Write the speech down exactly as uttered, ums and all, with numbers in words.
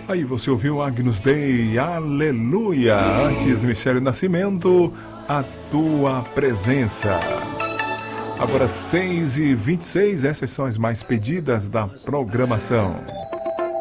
Aí você ouviu Agnus Dei, aleluia. Antes, Michele Nascimento, a tua presença. Agora seis e vinte e seis, essas são as mais pedidas da programação.